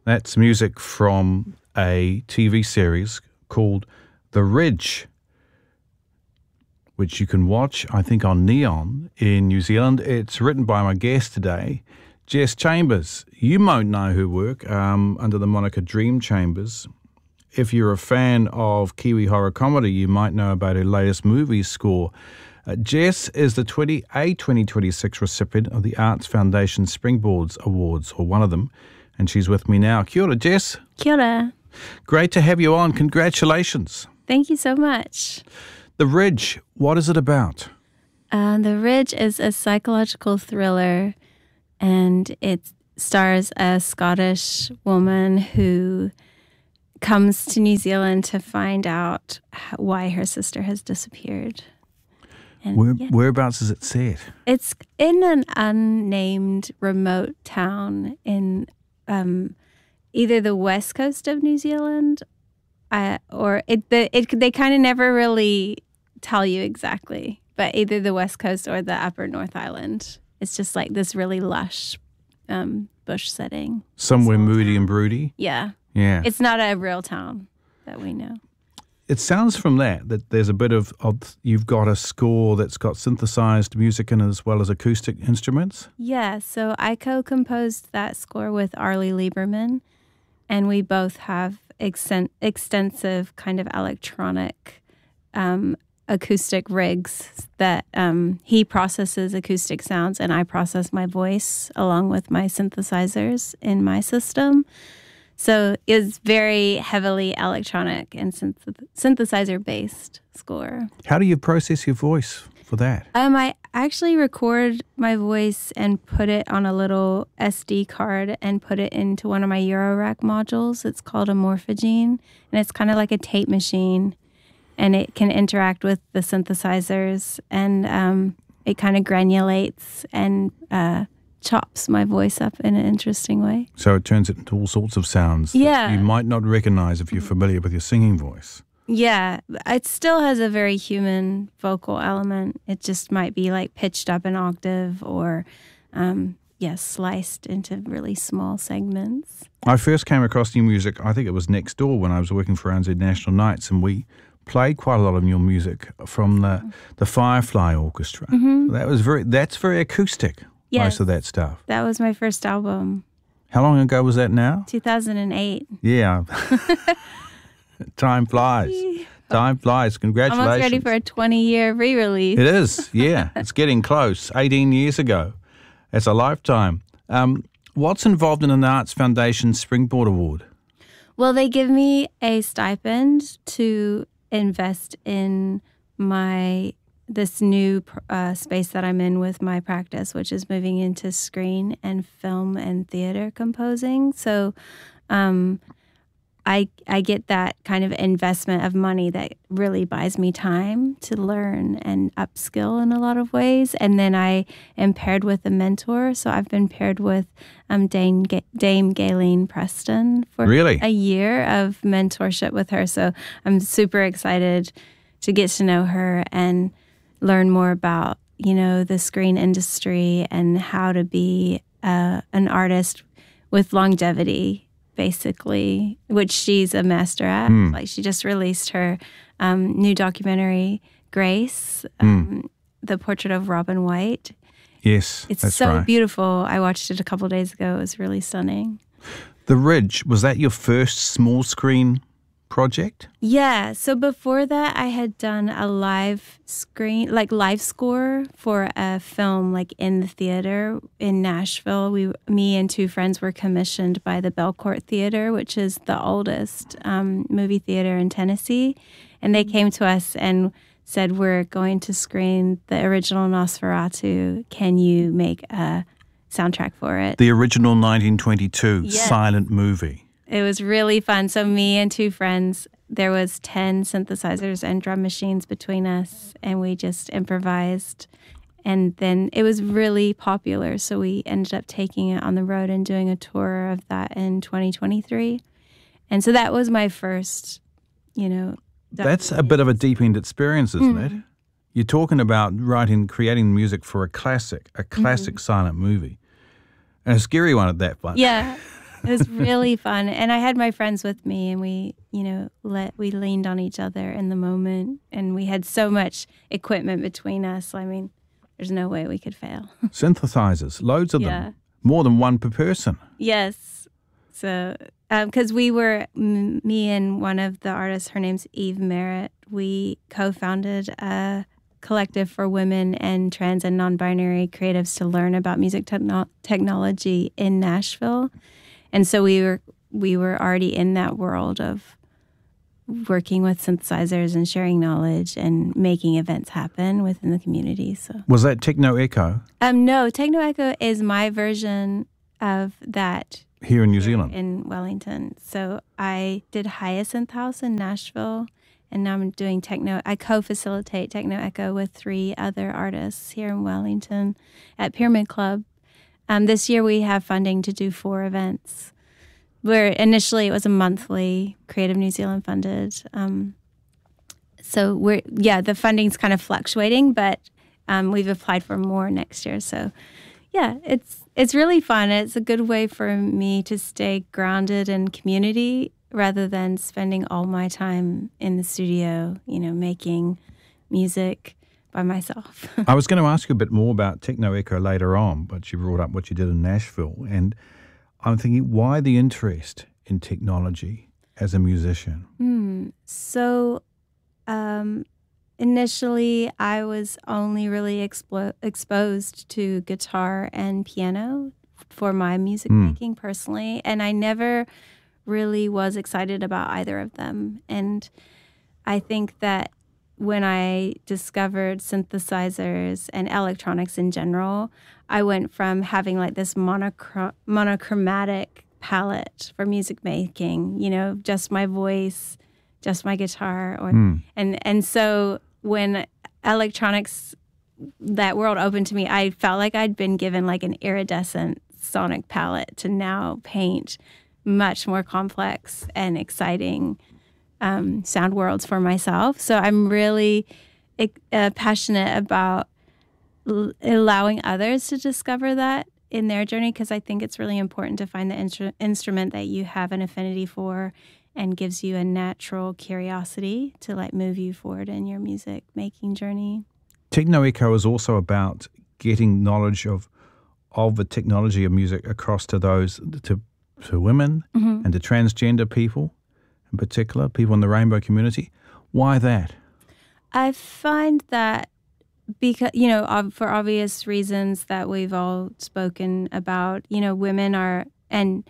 That's music from a TV series called The Ridge, which you can watch, I think, on Neon in New Zealand. It's written by my guest today, Jess Chambers. You might know her work under the moniker Dream Chambers. If you're a fan of Kiwi horror comedy, you might know about her latest movie score. Jess is the 2026 recipient of the Arts Foundation Springboards Awards, or one of them, and she's with me now. Kia ora, Jess. Kia ora. Great to have you on. Congratulations. Thank you so much. The Ridge, what is it about? The Ridge is a psychological thriller, and it stars a Scottish woman who comes to New Zealand to find out why her sister has disappeared. And, Whereabouts is it set? It's in an unnamed remote town in either the west coast of New Zealand or they kind of never really tell you exactly, but either the west coast or the upper North Island. It's just like this really lush bush setting. Somewhere moody and broody? Yeah. Yeah. It's not a real town that we know. It sounds from that there's a bit of you've got a score that's got synthesized music in it as well as acoustic instruments. Yeah, so I co-composed that score with Arlie Lieberman, and we both have extensive kind of electronic acoustic rigs that he processes acoustic sounds and I process my voice along with my synthesizers in my system. So it's very heavily electronic and synthesizer-based score. How do you process your voice for that? I actually record my voice and put it on a little SD card and put it into one of my Eurorack modules. It's called a Morphogene, and it's kind of like a tape machine, and it can interact with the synthesizers, and it kind of granulates and chops my voice up in an interesting way. So it turns it into all sorts of sounds that you might not recognize if you're familiar with your singing voice. Yeah, it still has a very human vocal element. It just might be like pitched up an octave or, sliced into really small segments. I first came across your music, I think it was next door when I was working for RNZ National Nights, and we played quite a lot of your music from the Firefly Orchestra. Mm-hmm. That's very acoustic. Yes, most of that stuff. That was my first album. How long ago was that now? 2008. Yeah. Time flies. Time flies. Congratulations. Almost ready for a 20-year re-release. It is, yeah. It's getting close. 18 years ago. That's a lifetime. What's involved in an Arts Foundation Springboard Award? Well, they give me a stipend to invest in this new space that I'm in with my practice, which is moving into screen and film and theater composing. So I get that kind of investment of money that really buys me time to learn and upskill in a lot of ways. And then I am paired with a mentor. So I've been paired with Dame Gayleen Preston for a year of mentorship with her. So I'm super excited to get to know her and learn more about, the screen industry and how to be an artist with longevity, basically, which she's a master at. Like, she just released her new documentary, Grace, The Portrait of Robin White. Yes, it's so beautiful. I watched it a couple days ago. It was really stunning. The Ridge, was that your first small screen project? Yeah. So before that, I had done a live score for a film, in the theater in Nashville. Me and two friends were commissioned by the Belcourt Theater, which is the oldest movie theater in Tennessee. And they came to us and said, "We're going to screen the original Nosferatu. Can you make a soundtrack for it?" The original 1922 silent movie. It was really fun. So me and two friends, there was 10 synthesizers and drum machines between us, and we just improvised. And then it was really popular, so we ended up taking it on the road and doing a tour of that in 2023. And so that was my first, That's a bit of a deep-end experience, isn't it? You're talking about creating music for a classic silent movie. And a scary one at that point. Yeah. It was really fun. And I had my friends with me, and we, we leaned on each other in the moment, and we had so much equipment between us. I mean, there's no way we could fail. Synthesizers, loads of them, more than one per person. Yes. So, because me and one of the artists, her name's Eve Merritt, we co-founded a collective for women and trans and non-binary creatives to learn about music technology in Nashville. And so we were already in that world of working with synthesizers and sharing knowledge and making events happen within the community. So was that Techno Echo? No, Techno Echo is my version of that here in New Zealand, in Wellington. So I did Hyacinth House in Nashville, and now I'm doing Techno. I co-facilitate Techno Echo with 3 other artists here in Wellington at Pyramid Club. This year we have funding to do 4 events. Where initially it was a monthly Creative New Zealand funded. So the funding's kind of fluctuating, but we've applied for more next year. So yeah, it's really fun. It's a good way for me to stay grounded in community rather than spending all my time in the studio, making music by myself. I was going to ask you a bit more about Techno Echo later on, but you brought up what you did in Nashville, and I'm thinking, why the interest in technology as a musician? So initially, I was only really exposed to guitar and piano for my music making personally, and I never really was excited about either of them. And I think that when I discovered synthesizers and electronics in general, I went from having like this monochromatic palette for music making, just my voice, just my guitar, and so when electronics, that world opened to me, I felt like I'd been given like an iridescent sonic palette to now paint much more complex and exciting sound worlds for myself. So I'm really passionate about allowing others to discover that in their journey, because I think it's really important to find the instrument that you have an affinity for and gives you a natural curiosity to like move you forward in your music making journey. Techno Echo is also about getting knowledge of the technology of music across to those to women and to transgender people, in particular, people in the rainbow community. Why that? I find that because, for obvious reasons that we've all spoken about, women are, and,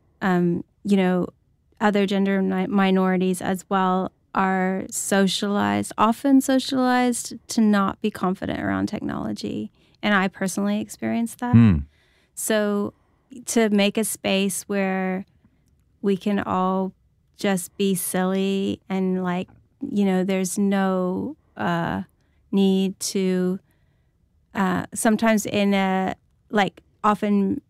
other gender minorities as well are often socialized to not be confident around technology. And I personally experienced that. So to make a space where we can all just be silly and like, there's no need to sometimes often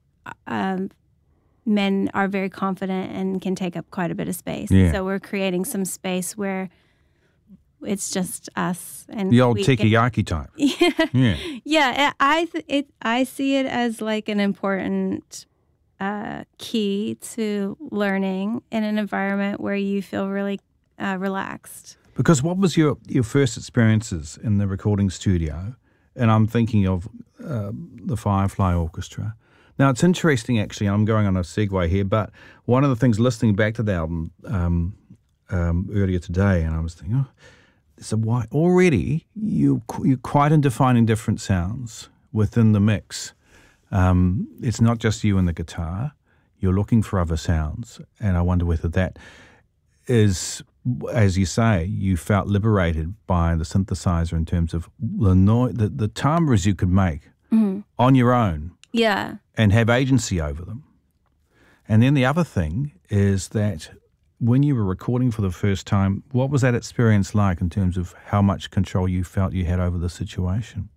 men are very confident and can take up quite a bit of space. Yeah. So we're creating some space where it's just us and the old Tekiyaki type. Yeah. I see it as like an important key to learning in an environment where you feel really relaxed. Because what was your first experiences in the recording studio? And I'm thinking of the Firefly Orchestra. Now, it's interesting, actually, I'm going on a segue here, but one of the things, listening back to the album earlier today, and I was thinking, so why already you're quite into finding different sounds within the mix. It's not just you and the guitar. You're looking for other sounds, and I wonder whether that is, as you say, you felt liberated by the synthesizer in terms of the timbres you could make on your own. Yeah. And have agency over them. And then the other thing is that when you were recording for the first time, what was that experience like in terms of how much control you felt you had over the situation?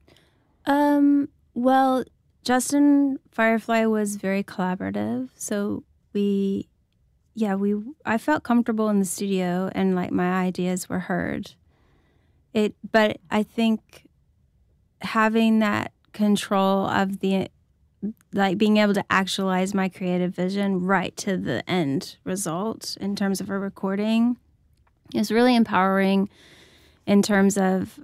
Well, Justin Firefly was very collaborative. So I felt comfortable in the studio and like my ideas were heard. But I think having that control of like being able to actualize my creative vision right to the end result in terms of a recording is really empowering in terms of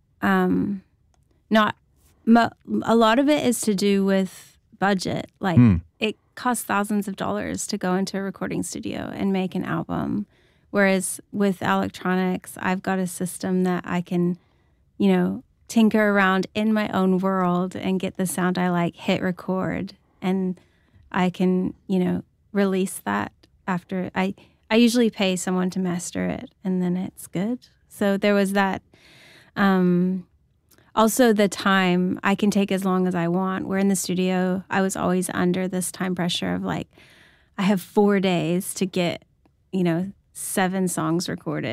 not a lot of it is to do with budget. Like it costs thousands of dollars to go into a recording studio and make an album. Whereas with electronics, I've got a system that I can, tinker around in my own world and get the sound I like, hit record, and I can, release that after I usually pay someone to master it, and then it's good. So there was that. Also, the time, I can take as long as I want. We're in the studio. I was always under this time pressure of like, I have 4 days to get, 7 songs recorded.